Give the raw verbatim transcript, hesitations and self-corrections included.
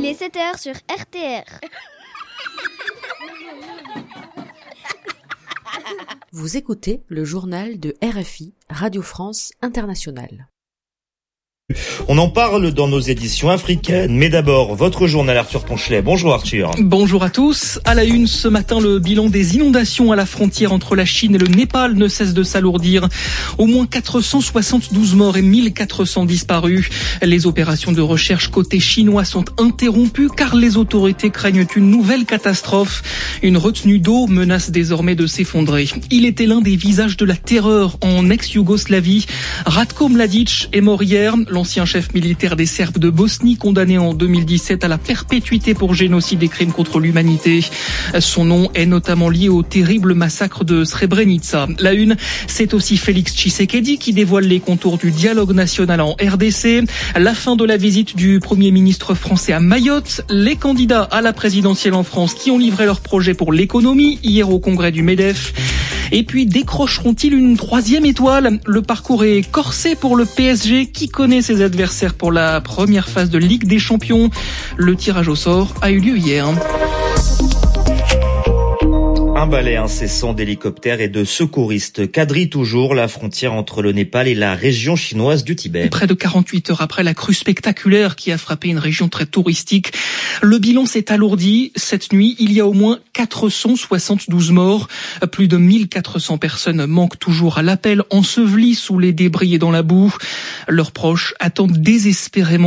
est sept heures sur R T R. Vous écoutez le journal de R F I, Radio France Internationale. On en parle dans nos éditions africaines, mais d'abord, votre journal Arthur Ponchelet. Bonjour Arthur. Bonjour à tous. À la une, ce matin, le bilan des inondations à la frontière entre la Chine et le Népal ne cesse de s'alourdir. Au moins quatre cent soixante-douze morts et mille quatre cents disparus. Les opérations de recherche côté chinois sont interrompues car les autorités craignent une nouvelle catastrophe. Une retenue d'eau menace désormais de s'effondrer. Il était l'un des visages de la terreur en ex-Yougoslavie. Ratko Mladic est mort hier. L'ancien chef militaire des Serbes de Bosnie, condamné en deux mille dix-sept à la perpétuité pour génocide et crimes contre l'humanité. Son nom est notamment lié au terrible massacre de Srebrenica. La une, c'est aussi Félix Tshisekedi qui dévoile les contours du dialogue national en R D C. La fin de la visite du Premier ministre français à Mayotte. Les candidats à la présidentielle en France qui ont livré leur projet pour l'économie hier au congrès du MEDEF. Et puis, décrocheront-ils une troisième étoile ? Le parcours est corsé pour le P S G qui connaît ses adversaires pour la première phase de Ligue des Champions. Le tirage au sort a eu lieu hier. Un balai incessant d'hélicoptères et de secouristes quadrille toujours la frontière entre le Népal et la région chinoise du Tibet. Près de quarante-huit heures après la crue spectaculaire qui a frappé une région très touristique, le bilan s'est alourdi. Cette nuit, il y a au moins quatre cent soixante-douze morts. Plus de mille quatre cents personnes manquent toujours à l'appel, ensevelies sous les débris et dans la boue. Leurs proches attendent désespérément